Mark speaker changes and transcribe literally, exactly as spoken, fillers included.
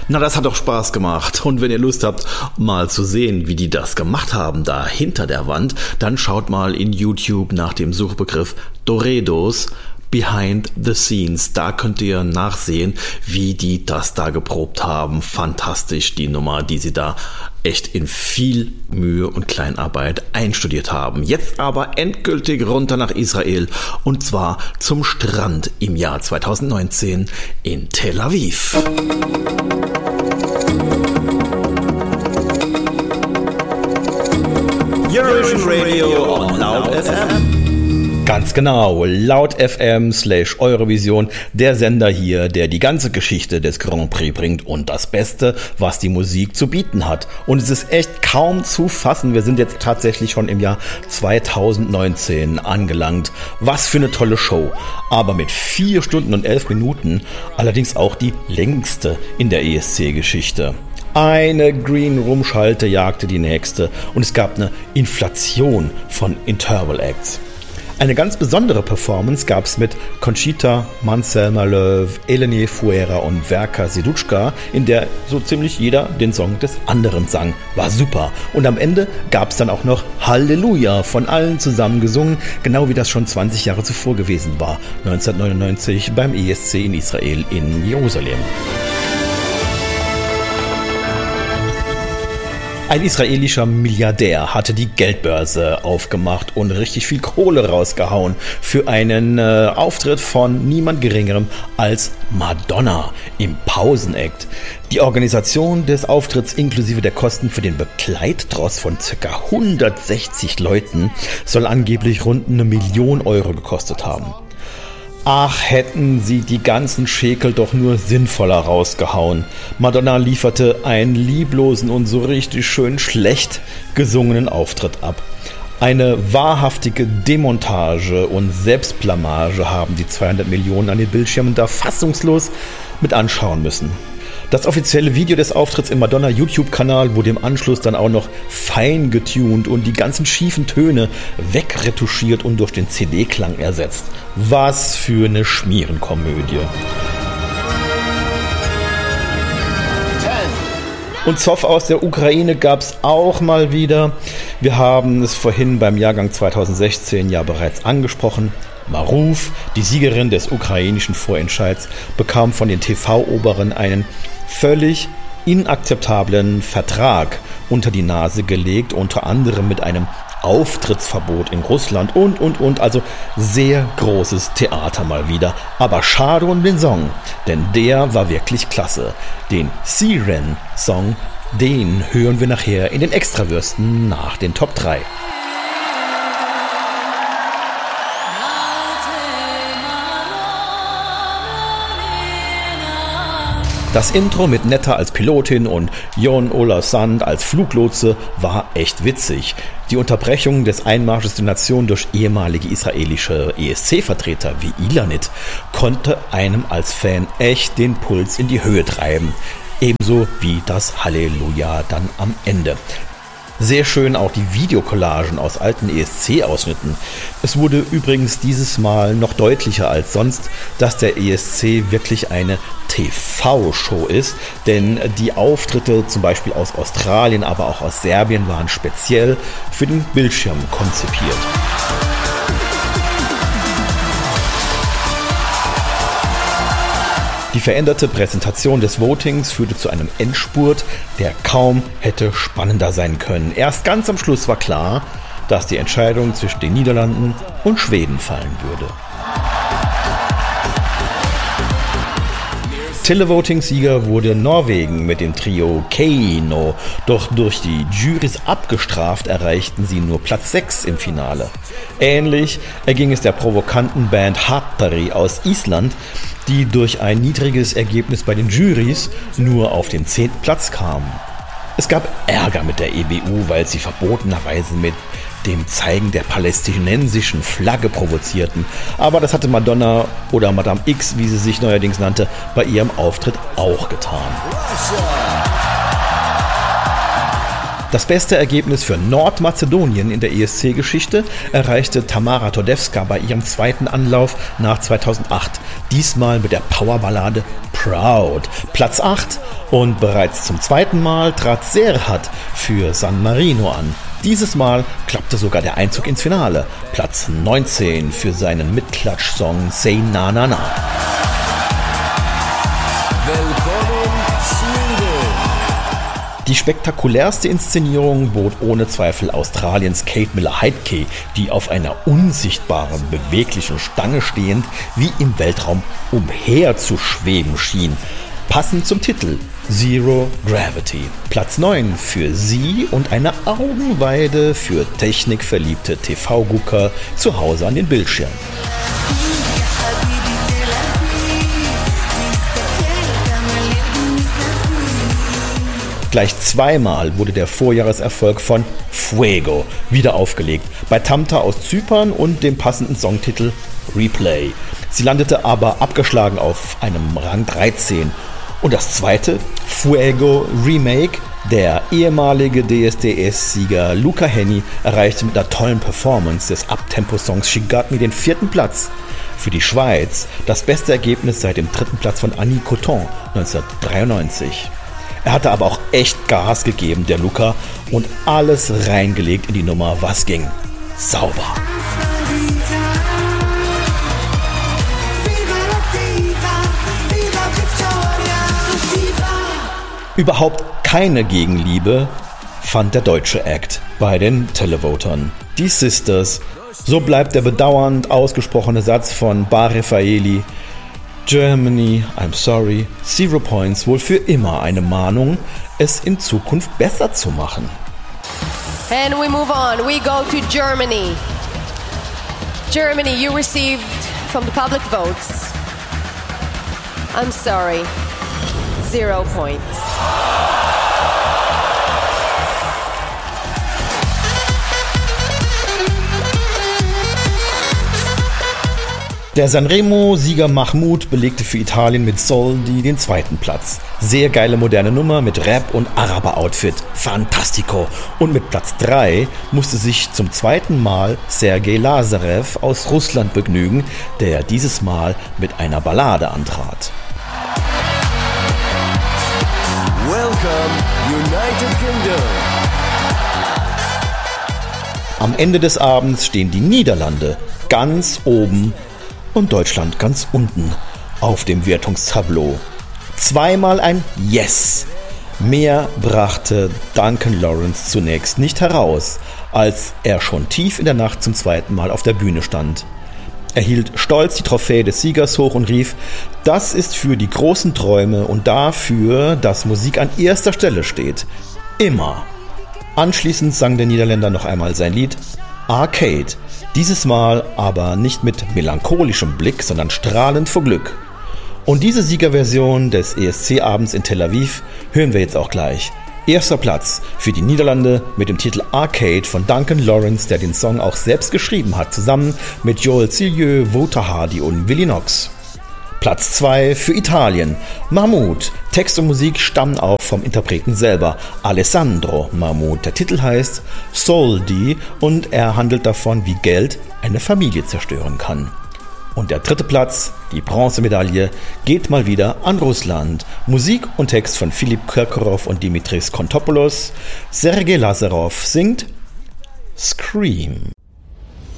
Speaker 1: Na, das hat doch Spaß gemacht. Und wenn ihr Lust habt, mal zu sehen, wie die das gemacht haben, da hinter der Wand, dann schaut mal in YouTube nach dem Suchbegriff Doredos Behind the Scenes. Da könnt ihr nachsehen, wie die das da geprobt haben. Fantastisch, die Nummer, die sie da echt in viel Mühe und Kleinarbeit einstudiert haben. Jetzt aber endgültig runter nach Israel, und zwar zum Strand im Jahr zwanzig neunzehn in Tel Aviv. Eurovision Radio on Loud F M. Ganz genau, Loud F M slash Eurovision, der Sender hier, der die ganze Geschichte des Grand Prix bringt und das Beste, was die Musik zu bieten hat. Und es ist echt kaum zu fassen, wir sind jetzt tatsächlich schon im Jahr zwanzig neunzehn angelangt. Was für eine tolle Show, aber mit vier Stunden und elf Minuten, allerdings auch die längste in der E S C-Geschichte. Eine Green Room Schalte jagte die nächste und es gab eine Inflation von Interval Acts. Eine ganz besondere Performance gab es mit Conchita, Marcel Maleuve, Eleni Fuera und Verka Serduchka, in der so ziemlich jeder den Song des anderen sang. War super. Und am Ende gab es dann auch noch Halleluja, von allen zusammen gesungen, genau wie das schon zwanzig Jahre zuvor gewesen war, neunzehnhundertneunundneunzig beim E S C in Israel in Jerusalem. Ein israelischer Milliardär hatte die Geldbörse aufgemacht und richtig viel Kohle rausgehauen für einen äh, Auftritt von niemand Geringerem als Madonna im Pausenakt. Die Organisation des Auftritts inklusive der Kosten für den Begleittross von ca. hundertsechzig Leuten soll angeblich rund eine Million Euro gekostet haben. Ach, hätten sie die ganzen Schekel doch nur sinnvoller rausgehauen. Madonna lieferte einen lieblosen und so richtig schön schlecht gesungenen Auftritt ab. Eine wahrhaftige Demontage und Selbstblamage haben die zweihundert Millionen an den Bildschirmen da fassungslos mit anschauen müssen. Das offizielle Video des Auftritts im Madonna-YouTube-Kanal wurde im Anschluss dann auch noch fein getuned und die ganzen schiefen Töne wegretuschiert und durch den C D-Klang ersetzt. Was für eine Schmierenkomödie. Und Zoff aus der Ukraine gab's auch mal wieder. Wir haben es vorhin beim Jahrgang zwanzig sechzehn ja bereits angesprochen. Maruf, die Siegerin des ukrainischen Vorentscheids, bekam von den T V-Oberen einen völlig inakzeptablen Vertrag unter die Nase gelegt, unter anderem mit einem Auftrittsverbot in Russland und, und, und, also sehr großes Theater mal wieder. Aber schade um den Song, denn der war wirklich klasse. Den Siren-Song, den hören wir nachher in den Extrawürsten nach den Top drei. Das Intro mit Netta als Pilotin und Jon Ola Sand als Fluglotse war echt witzig. Die Unterbrechung des Einmarsches der Nation durch ehemalige israelische E S C-Vertreter wie Ilanit konnte einem als Fan echt den Puls in die Höhe treiben. Ebenso wie das Halleluja dann am Ende. Sehr schön auch die Videocollagen aus alten E S C-Ausschnitten. Es wurde übrigens dieses Mal noch deutlicher als sonst, dass der E S C wirklich eine T V-Show ist, denn die Auftritte zum Beispiel aus Australien, aber auch aus Serbien waren speziell für den Bildschirm konzipiert. Die veränderte Präsentation des Votings führte zu einem Endspurt, der kaum hätte spannender sein können. Erst ganz am Schluss war klar, dass die Entscheidung zwischen den Niederlanden und Schweden fallen würde. Televoting-Sieger wurde Norwegen mit dem Trio Keino, doch durch die Jurys abgestraft erreichten sie nur Platz sechs im Finale. Ähnlich erging es der provokanten Band Hattari aus Island, die durch ein niedriges Ergebnis bei den Jurys nur auf den zehnten Platz kam. Es gab Ärger mit der E B U, weil sie verbotenerweise mit dem Zeigen der palästinensischen Flagge provozierten. Aber das hatte Madonna oder Madame X, wie sie sich neuerdings nannte, bei ihrem Auftritt auch getan. Das beste Ergebnis für Nordmazedonien in der E S C-Geschichte erreichte Tamara Todevska bei ihrem zweiten Anlauf nach zweitausendacht. Diesmal mit der Powerballade Proud. Platz acht. Und bereits zum zweiten Mal trat Serhat für San Marino an. Dieses Mal klappte sogar der Einzug ins Finale. Platz neunzehn für seinen Mitklatsch-Song Say Na Na Na. Die spektakulärste Inszenierung bot ohne Zweifel Australiens Kate Miller-Heidke, die auf einer unsichtbaren, beweglichen Stange stehend wie im Weltraum umherzuschweben schien. Passend zum Titel Zero Gravity. Platz neun für sie und eine Augenweide für technikverliebte T V-Gucker zu Hause an den Bildschirmen. Gleich zweimal wurde der Vorjahreserfolg von Fuego wieder aufgelegt, bei Tamta aus Zypern und dem passenden Songtitel Replay. Sie landete aber abgeschlagen auf einem Rang dreizehn. Und das zweite, Fuego Remake, der ehemalige D S D S-Sieger Luca Hänni erreichte mit einer tollen Performance des Uptempo-Songs She Got Me den vierten Platz. Für die Schweiz das beste Ergebnis seit dem dritten Platz von Annie Coton neunzehnhundertdreiundneunzig. Er hatte aber auch echt Gas gegeben, der Luca, und alles reingelegt in die Nummer, was ging. Sauber. Überhaupt keine Gegenliebe fand der deutsche Act bei den Televotern. Die Sisters, so bleibt der bedauernd ausgesprochene Satz von Bar Refaeli: Germany, I'm sorry, Zero Points wohl für immer eine Mahnung, es in Zukunft besser zu machen.
Speaker 2: And we move on, we go to Germany. Germany, you received from the public votes. I'm sorry, zero points.
Speaker 1: Der Sanremo-Sieger Mahmood belegte für Italien mit Soldi den zweiten Platz. Sehr geile moderne Nummer mit Rap und Araber-Outfit. Fantastico. Und mit Platz drei musste sich zum zweiten Mal Sergei Lazarev aus Russland begnügen, der dieses Mal mit einer Ballade antrat.
Speaker 3: Welcome, United Kingdom.
Speaker 1: Am Ende des Abends stehen die Niederlande ganz oben und Deutschland ganz unten auf dem Wertungstableau. Zweimal ein Yes. Mehr brachte Duncan Lawrence zunächst nicht heraus, als er schon tief in der Nacht zum zweiten Mal auf der Bühne stand. Er hielt stolz die Trophäe des Siegers hoch und rief: Das ist für die großen Träume und dafür, dass Musik an erster Stelle steht. Immer. Anschließend sang der Niederländer noch einmal sein Lied Arcade. Dieses Mal aber nicht mit melancholischem Blick, sondern strahlend vor Glück. Und diese Siegerversion des E S C-Abends in Tel Aviv hören wir jetzt auch gleich. Erster Platz für die Niederlande mit dem Titel Arcade von Duncan Lawrence, der den Song auch selbst geschrieben hat, zusammen mit Joel Cillieux, Wouter Hardy und Willie Knox. Platz zwei für Italien. Mahmood. Text und Musik stammen auch vom Interpreten selber, Alessandro Mahmood. Der Titel heißt Soldi und er handelt davon, wie Geld eine Familie zerstören kann. Und der dritte Platz, die Bronzemedaille, geht mal wieder an Russland. Musik und Text von Philipp Kirkorov und Dimitris Kontopoulos. Sergei Lazarev singt Scream.